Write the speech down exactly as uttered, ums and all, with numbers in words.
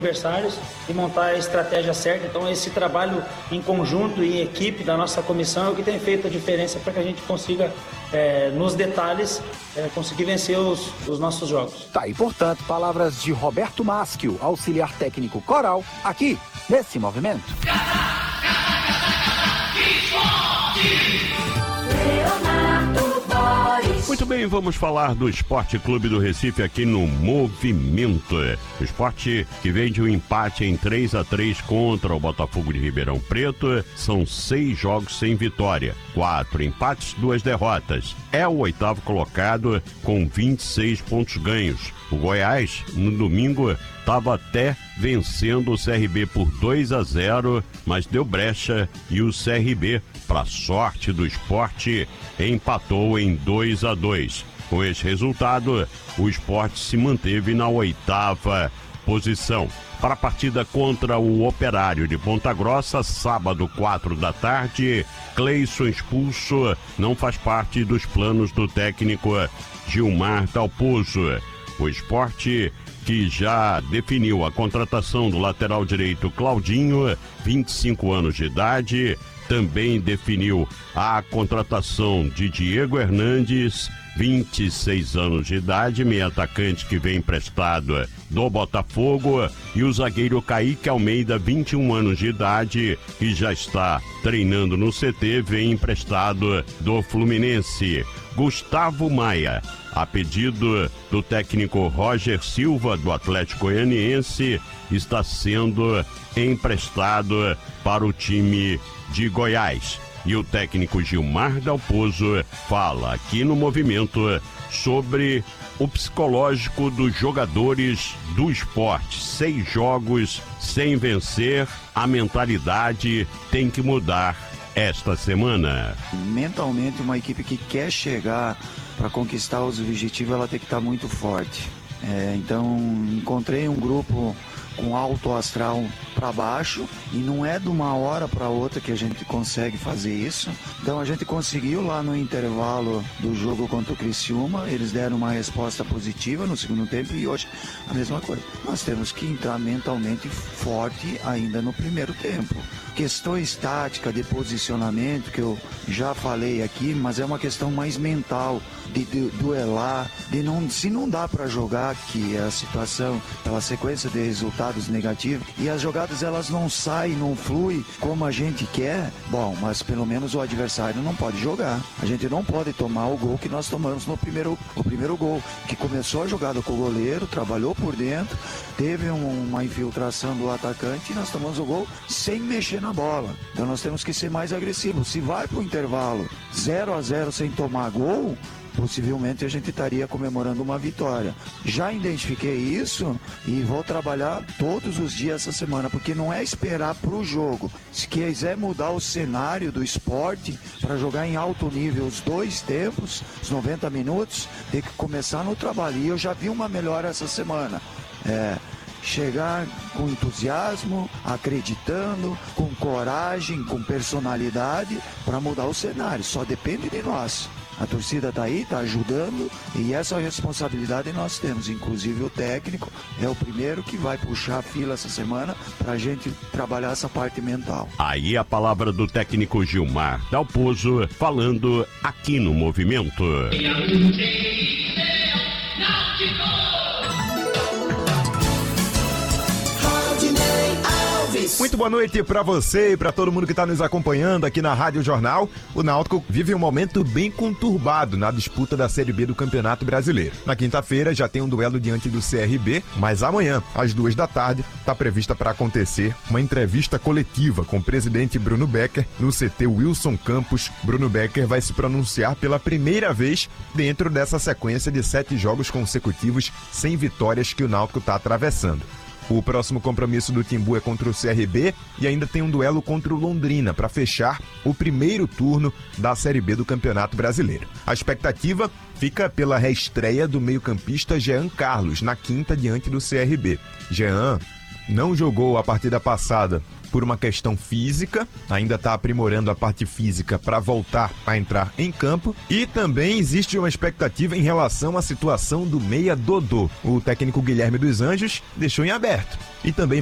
adversários e montar a estratégia certa. Então esse trabalho em conjunto e em equipe da nossa comissão é o que tem feito a diferença para que a gente consiga, é, nos detalhes, é, conseguir vencer os, os nossos jogos. Tá, e portanto, palavras de Roberto Maschio, auxiliar técnico Coral, aqui nesse movimento. Muito bem, vamos falar do Esporte Clube do Recife aqui no Movimento. O Esporte que vem de um empate em três a três contra o Botafogo de Ribeirão Preto. São seis jogos sem vitória, quatro empates, duas derrotas. É o oitavo colocado com vinte e seis pontos ganhos. O Goiás, no domingo, estava até vencendo o C R B por dois a zero, mas deu brecha e o C R B, para sorte do Esporte, empatou em dois a dois. Com esse resultado, o Esporte se manteve na oitava posição. Para a partida contra o Operário de Ponta Grossa, sábado, quatro da tarde, Cleison expulso não faz parte dos planos do técnico Gilmar Dalpozo. O Esporte, que já definiu a contratação do lateral direito Claudinho, vinte e cinco anos de idade, também definiu a contratação de Diego Hernandes, vinte e seis anos de idade, meio atacante que vem emprestado do Botafogo, e o zagueiro Kaique Almeida, vinte e um anos de idade, que já está treinando no C T, vem emprestado do Fluminense. Gustavo Maia, a pedido do técnico Roger Silva, do Atlético Goianiense, está sendo emprestado para o time de Goiás. E o técnico Gilmar Dalpozo fala aqui no Movimento sobre o psicológico dos jogadores do Esporte. Seis jogos sem vencer, a mentalidade tem que mudar esta semana. Mentalmente, uma equipe que quer chegar para conquistar os objetivos, ela tem que estar muito forte. É, então, encontrei um grupo com alto astral para baixo, e não é de uma hora para outra que a gente consegue fazer isso. Então a gente conseguiu lá no intervalo do jogo contra o Criciúma, eles deram uma resposta positiva no segundo tempo, e hoje a mesma coisa. Nós temos que entrar mentalmente forte ainda no primeiro tempo. Questões táticas de posicionamento, que eu já falei aqui, mas é uma questão mais mental, de, de duelar, de não, se não dá para jogar, que é a situação, pela sequência de resultados negativos, e as jogadas elas não saem, não fluem como a gente quer, bom, mas pelo menos o adversário não pode jogar. A gente não pode tomar o gol que nós tomamos no primeiro, o primeiro gol, que começou a jogada com o goleiro, trabalhou por dentro, teve um, uma infiltração do atacante, e nós tomamos o gol sem mexer na bola. Então nós temos que ser mais agressivos. Se vai para o intervalo zero a zero sem tomar gol, possivelmente a gente estaria comemorando uma vitória. Já identifiquei isso e vou trabalhar todos os dias essa semana, porque não é esperar para o jogo. Se quiser mudar o cenário do esporte para jogar em alto nível os dois tempos, os noventa minutos, tem que começar no trabalho. E eu já vi uma melhora essa semana. É... chegar com entusiasmo, acreditando, com coragem, com personalidade, para mudar o cenário. Só depende de nós. A torcida está aí, está ajudando, e essa responsabilidade nós temos. Inclusive o técnico é o primeiro que vai puxar a fila essa semana para a gente trabalhar essa parte mental. Aí a palavra do técnico Gilmar Dalpozo, falando aqui no Movimento. Muito boa noite para você e para todo mundo que está nos acompanhando aqui na Rádio Jornal. O Náutico vive um momento bem conturbado na disputa da Série B do Campeonato Brasileiro. Na quinta-feira já tem um duelo diante do C R B, mas amanhã, às duas da tarde, está prevista para acontecer uma entrevista coletiva com o presidente Bruno Becker no C T Wilson Campos. Bruno Becker vai se pronunciar pela primeira vez dentro dessa sequência de sete jogos consecutivos sem vitórias que o Náutico está atravessando. O próximo compromisso do Timbu é contra o C R B e ainda tem um duelo contra o Londrina para fechar o primeiro turno da Série B do Campeonato Brasileiro. A expectativa fica pela reestreia do meio-campista Jean Carlos na quinta diante do C R B. Jean não jogou a partida passada por uma questão física, ainda está aprimorando a parte física para voltar a entrar em campo. E também existe uma expectativa em relação à situação do meia Dodô. O técnico Guilherme dos Anjos deixou em aberto. E também